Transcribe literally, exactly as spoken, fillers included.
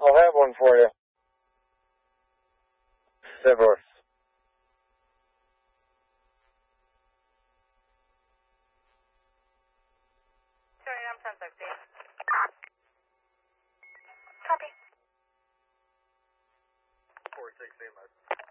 I'll have one for you. Severus. Sorry, I'm ten sixty. Copy. four sixty.